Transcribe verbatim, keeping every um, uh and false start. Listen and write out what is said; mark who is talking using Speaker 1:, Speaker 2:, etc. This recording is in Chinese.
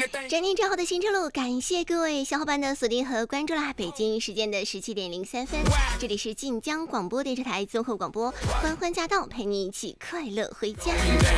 Speaker 1: 展天之后的新之路，感谢各位小伙伴的锁定和关注啦！北京时间的十七点零三分，这里是晋江广播电视台综合广播，欢欢驾到，陪你一起快乐回家。